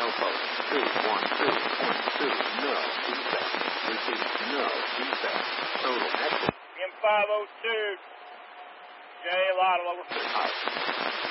post. 2, 1, 2, 1, 2, no defect. Repeat, no defect. Total excellent. M502, J Lotto over. Out.